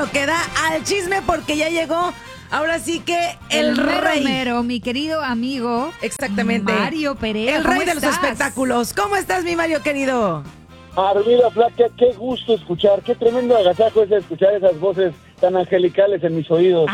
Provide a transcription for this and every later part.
bueno que da al chisme porque ya llegó, ahora sí que el rey. Mero, mi querido amigo. Exactamente. Mario Perea. El rey de los espectáculos. ¿Cómo estás, mi Mario querido? Armida Flaca, qué gusto escuchar, qué tremendo agasajo es escuchar esas voces tan angelicales en mis oídos.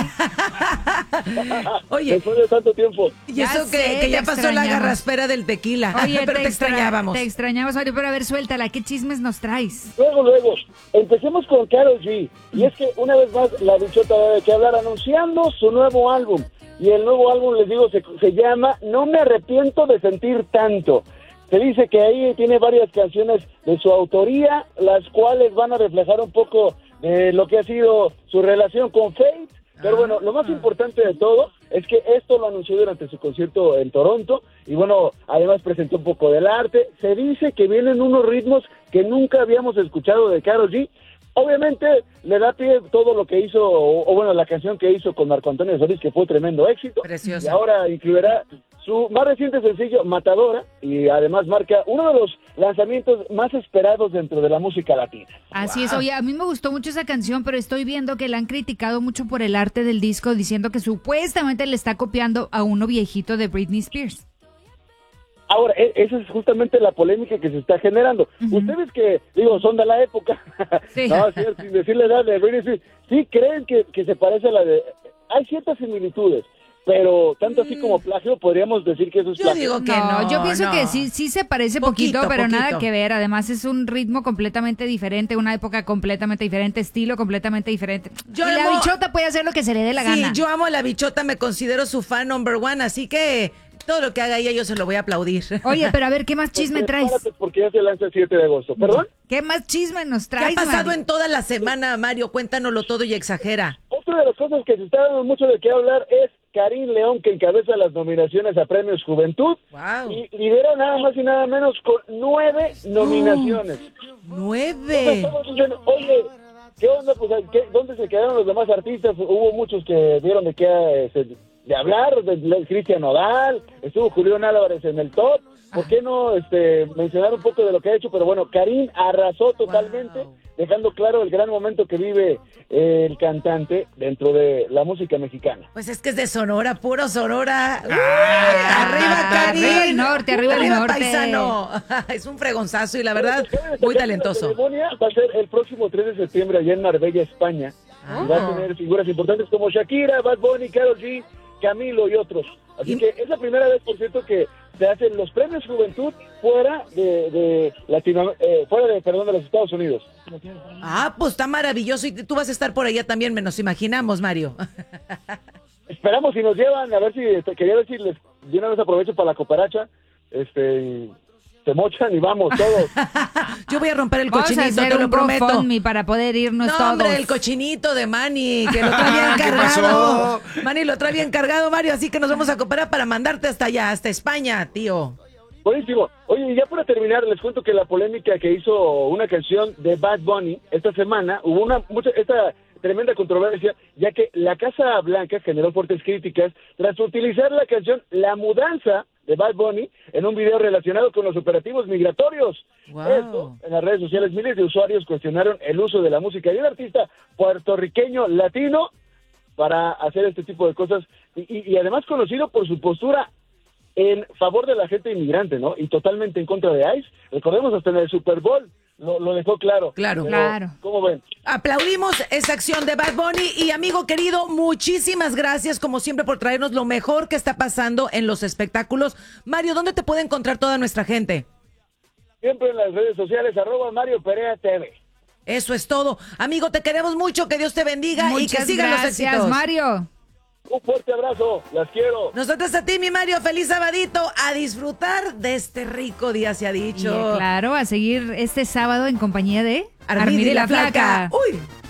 Oye, después de tanto tiempo. Y eso que ya pasó la garraspera del tequila. Oye, pero te extrañábamos. Te extrañamos, Mario, pero a ver, suéltala. ¿Qué chismes nos traes? Luego, empecemos con Karol G. Y es que una vez más la bichota da de qué hablar anunciando su nuevo álbum. Y el nuevo álbum, les digo, se llama No me arrepiento de sentir tanto. Se dice que ahí tiene varias canciones de su autoría, las cuales van a reflejar un poco de lo que ha sido su relación con Faith. Pero bueno, lo más importante de todo es que esto lo anunció durante su concierto en Toronto y bueno, además presentó un poco del arte. Se dice que vienen unos ritmos que nunca habíamos escuchado de Karol G. Obviamente le da pie todo lo que hizo, o bueno, la canción que hizo con Marco Antonio Solís, que fue tremendo éxito. Preciosa. Y ahora incluirá su más reciente sencillo, Matadora, y además marca uno de los lanzamientos más esperados dentro de la música latina. Así es, oye, a mí me gustó mucho esa canción, pero estoy viendo que la han criticado mucho por el arte del disco, diciendo que supuestamente le está copiando a uno viejito de Britney Spears. Ahora, esa es justamente la polémica que se está generando. Ustedes que, digo, son de la época, Sí. no, sin decir la edad de Britney Spears, ¿sí creen que se parece a la de...? Hay ciertas similitudes, pero tanto así como plagio, podríamos decir que eso es Yo plagio. digo que No, no. yo pienso no. que sí se parece Poquito, poquito, pero poquito. nada que ver. Además es un ritmo completamente diferente, una época completamente diferente, estilo completamente diferente. Yo y la amo- bichota puede hacer lo que se le dé la Sí, gana. yo amo a la bichota, me considero su fan number one, así que todo lo que haga ella yo se lo voy a aplaudir. Oye, pero a ver, ¿qué más chisme traes? Prepárate porque ya se lanza el 7 de agosto. ¿Perdón? ¿Qué más chisme nos ¿Qué ha traes, pasado Mario? en toda la semana, Mario? Cuéntanoslo todo y exagera. Otra de las cosas que se está dando mucho de qué hablar es Karim León, que encabeza las nominaciones a Premios Juventud. Wow. Y lidera nada más y nada menos con 9 nominaciones. 9. Estamos diciendo, oye, ¿qué onda? Pues, ¿dónde se quedaron los demás artistas? Hubo muchos que dieron de hablar, de Cristian Nodal, estuvo Julián Álvarez en el top. ¿Por qué no mencionar un poco de lo que ha hecho? Pero bueno, Karim arrasó totalmente, dejando claro el gran momento que vive el cantante dentro de la música mexicana. Pues es que es de Sonora, puro Sonora. ¡Arriba, Karim! Arriba el norte, arriba el norte. paisano! Es un fregonzazo y la verdad, muy talentoso. La ceremonia va a ser el próximo 3 de septiembre allá en Marbella, España. Y va a tener figuras importantes como Shakira, Bad Bunny, Karol G, Camilo y otros. Así que es la primera vez, por cierto, que se hacen los premios Juventud fuera de los Estados Unidos. Ah, pues está maravilloso. Y tú vas a estar por allá también, nos imaginamos, Mario. Esperamos si nos llevan, a ver si, quería decirles, de una vez aprovecho para la cooperacha, se mochan y vamos todos. Yo voy a romper el Vamos a cochinito, hacer te lo un prometo. GoFundMe para poder irnos No, todos. hombre, el cochinito de Manny, que lo trae bien ¿Qué cargado. pasó? Manny lo trae bien cargado, Mario, así que nos vamos a cooperar para mandarte hasta allá, hasta España, tío. Buenísimo. Oye, y ya para terminar, les cuento que la polémica que hizo una canción de Bad Bunny esta semana, hubo esta tremenda controversia, ya que la Casa Blanca generó fuertes críticas tras utilizar la canción La Mudanza de Bad Bunny en un video relacionado con los operativos migratorios. Wow. Esto, en las redes sociales, miles de usuarios cuestionaron el uso de la música de un artista puertorriqueño latino para hacer este tipo de cosas y además conocido por su postura en favor de la gente inmigrante, ¿no? Y totalmente en contra de ICE. Recordemos, hasta en el Super Bowl lo dejó claro. Claro. Pero, Claro. ¿cómo ven? Aplaudimos esa acción de Bad Bunny y amigo querido, muchísimas gracias como siempre por traernos lo mejor que está pasando en los espectáculos. Mario, ¿dónde te puede encontrar toda nuestra gente? Siempre en las redes sociales, @Mario Perea TV. Eso es todo. Amigo, te queremos mucho, que Dios te bendiga y que Muchas sigan los gracias, éxitos. Mario. Un fuerte abrazo, las quiero. Nosotros a ti, mi Mario, feliz sabadito, a disfrutar de este rico día, se ha Y dicho. claro, a seguir este sábado en compañía de Armida y la Flaca. Uy.